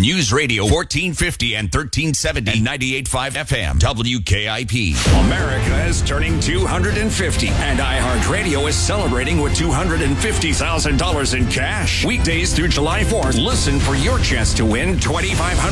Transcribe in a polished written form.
News Radio 1450 and 1370 and 98.5 FM WKIP. America is turning 250 and iHeartRadio is celebrating with $250,000 in cash. Weekdays through July 4th, listen for your chance to win $2,500